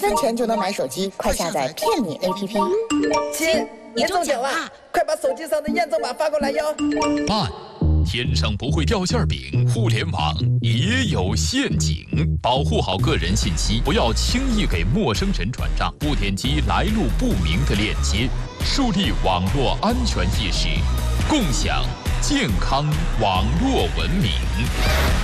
分钱就能买手机，快下载骗你 APP。 亲，你中奖啦！快把手机上的验证码发过来哟。 慢，天上不会掉馅饼，互联网也有陷阱，保护好个人信息，不要轻易给陌生人转账，不点击来路不明的链接，树立网络安全意识，共享健康网络文明。